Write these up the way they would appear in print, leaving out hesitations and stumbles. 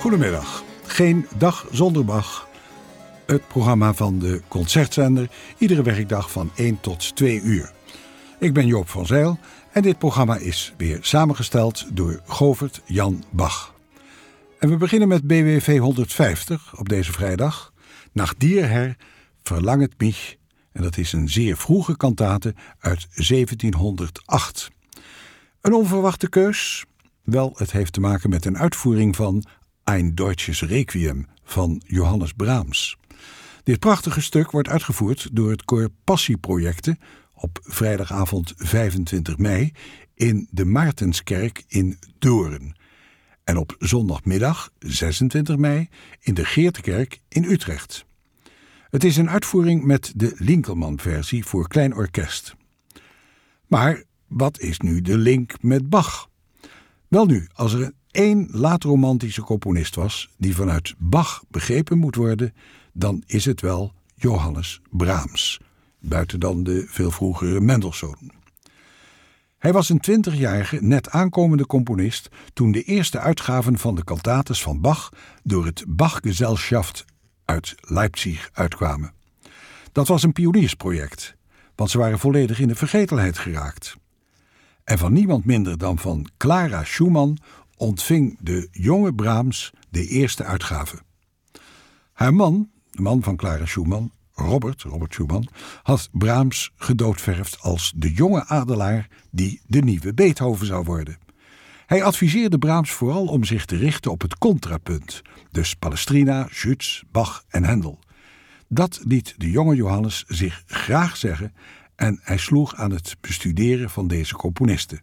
Goedemiddag. Geen dag zonder Bach. Het programma van de Concertzender, iedere werkdag van 1 tot 2 uur. Ik ben Joop van Zijl en dit programma is weer samengesteld door Govert Jan Bach. En we beginnen met BWV 150 op deze vrijdag. Nach dir, Herr, verlanget mich. En dat is een zeer vroege kantate uit 1708. Een onverwachte keus? Wel, het heeft te maken met een uitvoering van Ein Deutsches Requiem van Johannes Brahms. Dit prachtige stuk wordt uitgevoerd door het koor Passieprojecten op vrijdagavond 25 mei in de Maartenskerk in Doorn. En op zondagmiddag 26 mei in de Geertekerk in Utrecht. Het is een uitvoering met de Linkelman-versie voor klein orkest. Maar wat is nu de link met Bach? Welnu, als er één laatromantische componist was die vanuit Bach begrepen moet worden, dan is het wel Johannes Brahms, buiten dan de veel vroegere Mendelssohn. Hij was een 20-jarige, net aankomende componist toen de eerste uitgaven van de cantates van Bach door het Bachgesellschaft uit Leipzig uitkwamen. Dat was een pioniersproject, want ze waren volledig in de vergetelheid geraakt. En van niemand minder dan van Clara Schumann ontving de jonge Brahms de eerste uitgave. Haar man, de man van Clara Schumann, Robert Schumann, had Brahms gedoodverfd als de jonge adelaar die de nieuwe Beethoven zou worden. Hij adviseerde Brahms vooral om zich te richten op het contrapunt, dus Palestrina, Schütz, Bach en Händel. Dat liet de jonge Johannes zich graag zeggen en hij sloeg aan het bestuderen van deze componisten.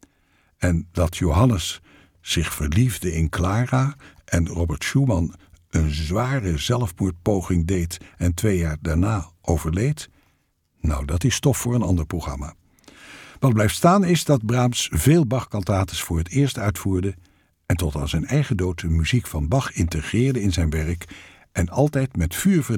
En dat Johannes zich verliefde in Clara en Robert Schumann een zware zelfmoordpoging deed en 2 jaar daarna overleed, nou, dat is stof voor een ander programma. Wat blijft staan is dat Brahms veel Bach-cantates voor het eerst uitvoerde en tot aan zijn eigen dood de muziek van Bach integreerde in zijn werk en altijd met vuur